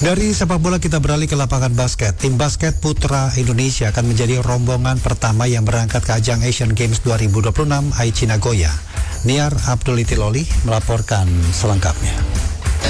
Dari sepak bola kita beralih ke lapangan basket. Tim basket putra Indonesia akan menjadi rombongan pertama yang berangkat ke ajang Asian Games 2026 Aichi Nagoya. Niar Abdul Itiloli melaporkan selengkapnya.